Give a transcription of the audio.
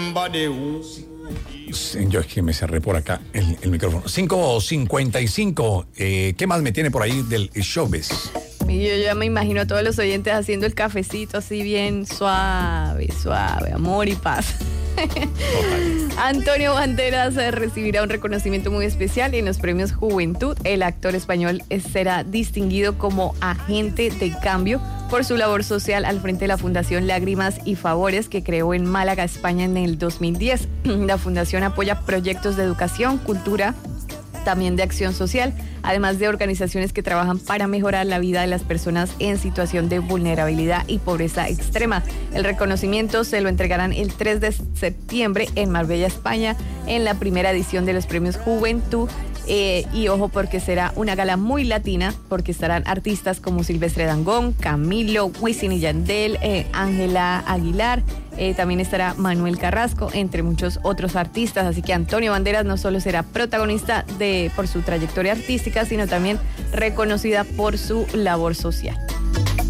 Yo es que me cerré por acá el micrófono. 5:55. ¿Qué más me tiene por ahí del showbiz? Y yo ya me imagino a todos los oyentes haciendo el cafecito así bien suave, amor y paz. Antonio Banderas recibirá un reconocimiento muy especial en los premios Juventud. El actor español será distinguido como agente de cambio por su labor social al frente de la Fundación Lágrimas y Favores, que creó en Málaga, España, en el 2010. La fundación apoya proyectos de educación, cultura, también de acción social, además de organizaciones que trabajan para mejorar la vida de las personas en situación de vulnerabilidad y pobreza extrema. El reconocimiento se lo entregarán el 3 de septiembre en Marbella, España, en la primera edición de los Premios Juventud. Y ojo, porque será una gala muy latina, porque estarán artistas como Silvestre Dangond, Camilo, Wisin y Yandel, Ángela Aguilar, también estará Manuel Carrasco, entre muchos otros artistas. Así que Antonio Banderas no solo será protagonista por su trayectoria artística, sino también reconocida por su labor social.